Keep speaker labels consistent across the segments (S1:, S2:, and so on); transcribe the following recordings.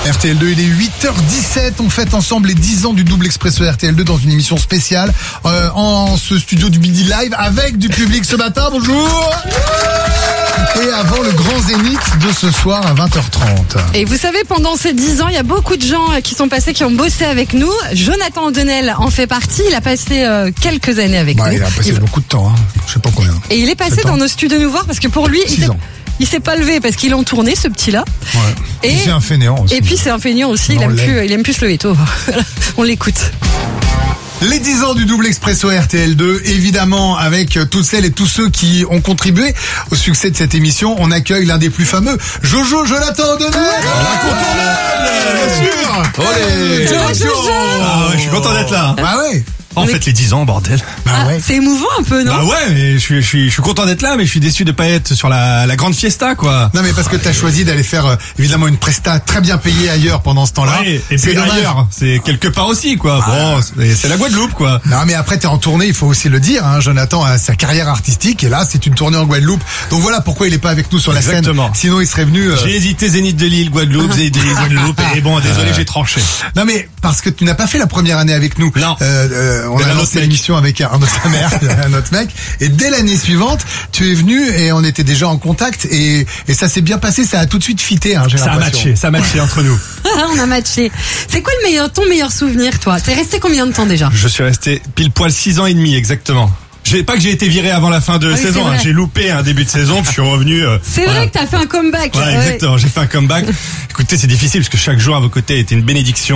S1: RTL2, il est 8h17. On fête ensemble les 10 ans du double expresso RTL2 dans une émission spéciale en ce studio du Midi Live avec du public ce matin. Bonjour. Et avant le grand zénith de ce soir à 20h30.
S2: Et vous savez, pendant ces 10 ans, il y a beaucoup de gens qui sont passés, qui ont bossé avec nous. Jonathan Denel en fait partie. Il a passé quelques années avec nous.
S1: Il a passé beaucoup de temps, hein. Je sais pas combien.
S2: Et il est passé dans nos studios nous voir parce que pour lui,
S1: 6 ans.
S2: Il s'est pas levé parce qu'il en tournait, ce petit-là.
S1: Ouais. Et c'est un fainéant aussi.
S2: Et puis c'est un fainéant aussi, il aime plus se lever tôt. On l'écoute.
S1: Les 10 ans du double expresso RTL2, évidemment, avec toutes celles et tous ceux qui ont contribué au succès de cette émission, on accueille l'un des plus fameux, Jojo Jonathan Denel.
S3: Bien sûr. Olé.
S2: Jojo.
S3: Ah ouais, je suis content d'être là.
S1: Bah ouais.
S3: En fait, les 10 ans, bordel.
S1: Bah ouais.
S2: C'est émouvant un peu, non?
S3: Bah ouais, mais je suis content d'être là, mais je suis déçu de pas être sur la grande fiesta, quoi.
S1: Non, mais parce que t'as choisi d'aller faire, évidemment, une presta très bien payée ailleurs pendant ce temps-là.
S3: Ouais, et
S1: c'est
S3: puis
S1: dommage.
S3: ailleurs, c'est quelque part aussi, quoi. Bon, c'est la Guadeloupe, quoi.
S1: Non, mais après, t'es en tournée, il faut aussi le dire, hein. Jonathan a sa carrière artistique, et là, c'est une tournée en Guadeloupe. Donc voilà pourquoi il est pas avec nous sur la
S3: Exactement.
S1: scène. Sinon, il serait venu,
S3: J'ai hésité Zénith de Lille, Guadeloupe, Zénith de Lille, Guadeloupe, et bon, désolé, j'ai tranché.
S1: Non, mais parce que tu n'as pas fait la première année avec nous.
S3: Non.
S1: On a lancé l'émission avec Arnaud Samer, un autre mec. Et dès l'année suivante, tu es venu et on était déjà en contact et ça s'est bien passé, ça a tout de suite fité, hein, j'ai l'impression.
S3: Ça a matché entre nous.
S2: On a matché. C'est quoi ton meilleur souvenir, toi? T'es resté combien de temps déjà?
S3: Je suis resté pile poil 6 ans et demi, exactement. Pas que j'ai été viré avant la fin de saison, hein. J'ai loupé un début de saison, puis je suis revenu.
S2: C'est vrai que t'as fait un comeback.
S3: Ouais, exactement, j'ai fait un comeback. Écoutez, c'est difficile parce que chaque jour à vos côtés était une bénédiction.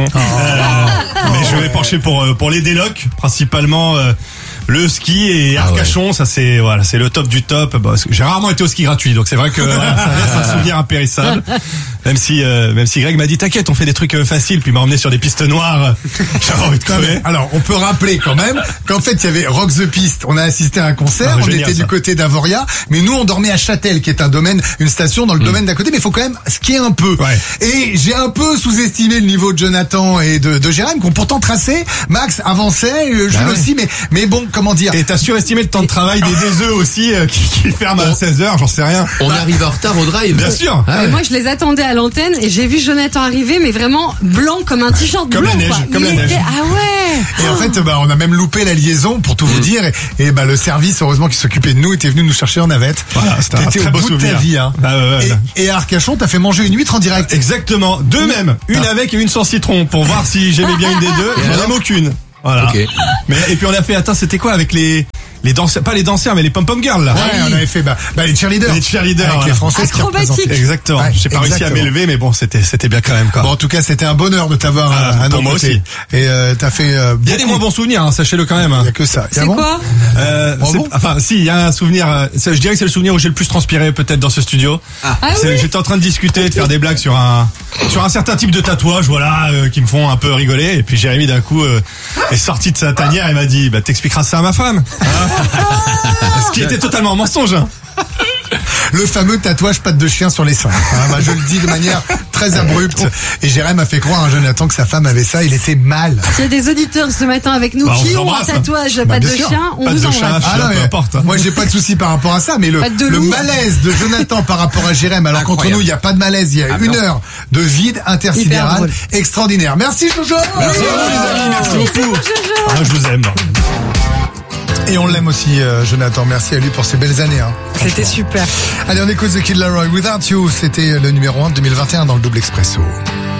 S3: Mais je vais pencher pour les délocs, principalement le ski et Arcachon, ça c'est le top du top. Bah, j'ai rarement été au ski gratuit, donc c'est vrai que ça reste un souvenir impérissable. Même si Greg m'a dit t'inquiète, on fait des trucs faciles, puis il m'a emmené sur des pistes noires. J'avais envie de crever.
S1: Alors, on peut rappeler quand même qu'en fait, il y avait Rock the Piste. On a assisté à un concert, on était du côté d'Avoria, mais nous on dormait à Châtel, qui est une station dans le domaine d'à côté, mais il faut quand même skier un peu.
S3: Ouais.
S1: Et j'ai un peu sous-estimé le niveau de Jonathan et de Jérém, qui ont pourtant tracé. Max avançait, Jules aussi, mais bon, comment dire.
S3: Et t'as surestimé le temps de travail des œufs aussi, qui ferment à 16h, j'en sais rien.
S4: On arrive en retard au drive.
S3: Bien sûr.
S2: Moi, je les attendais à l'antenne et j'ai vu Jonathan arriver, mais vraiment blanc comme un t-shirt
S3: Comme
S2: blanc.
S3: la neige,
S2: Quoi.
S3: comme la neige.
S2: Ah ouais.
S1: Et en fait, on a même loupé la liaison pour tout vous dire. Et le service, heureusement, qui s'occupait de nous, était venu nous chercher en navette.
S3: Voilà, c'était un
S1: T'étais
S3: très
S1: au
S3: beau
S1: bout de
S3: souvenir.
S1: ta vie, hein. Et à Arcachon, t'as fait manger une huître en direct.
S3: Exactement, deux même, une avec et une sans citron, pour voir si j'aimais bien une des deux. J'en aime aucune. Voilà.
S4: Ok.
S3: Et puis on a fait, c'était quoi avec les danseurs, pas les danseurs, mais les pom-pom girls, là.
S1: Ouais, on avait fait les cheerleaders.
S3: Les cheerleaders,
S1: avec
S3: voilà.
S1: les Françaises qui
S2: Acrobatique.
S1: représentaient.
S3: Exactement.
S1: Ouais,
S3: J'ai pas réussi à
S1: exactement.
S3: m'élever, mais bon, c'était bien quand même, quoi.
S1: Bon, en tout cas, c'était un bonheur de t'avoir à
S3: pour
S1: nos
S3: moi
S1: côtés.
S3: aussi.
S1: Et t'as fait
S3: Il y a des moins bons souvenirs, hein, sachez-le quand même.
S1: Il y a que ça.
S2: C'est quoi?
S3: Si, il y a un souvenir. Je dirais que c'est le souvenir où j'ai le plus transpiré peut-être dans ce studio.
S2: Ah oui.
S3: J'étais en train de discuter, de faire des blagues sur un certain type de tatouage, voilà, qui me font un peu rigoler. Et puis Jérémy d'un coup est sorti de sa tanière et m'a dit, bah t'expliqueras ça à ma femme. Ce qui était totalement un mensonge. Hein.
S1: Le fameux tatouage patte de chien sur les seins. Je le dis de manière très abrupte. Et Jérém a fait croire à Jonathan que sa femme avait ça. Il était mal.
S2: Il y a des auditeurs ce matin avec nous
S3: Bah, on
S2: qui
S3: vous
S2: ont un
S3: embrasse.
S2: tatouage
S1: Bah,
S2: patte
S1: bien
S2: de
S1: sûr.
S2: chien. On
S3: Patte
S2: vous
S3: de chat,
S2: embrasse.
S3: chien. Peu importe.
S1: Moi, j'ai pas de souci par rapport à ça, mais le
S2: Patte de loup.
S1: malaise de Jonathan par rapport à Jérém, alors qu'entre nous, il n'y a pas de malaise. Il y a une heure de vide
S2: Hyper
S1: intersidéral
S2: drôle.
S1: extraordinaire. Merci, Jojo.
S3: Merci à vous, les amis, merci beaucoup. Je vous aime.
S1: Et on l'aime aussi, Jonathan. Merci à lui pour ces belles années. Hein.
S2: C'était super.
S1: Allez, on écoute The Kid Laroi. Without You, c'était le numéro 1 de 2021 dans le double expresso.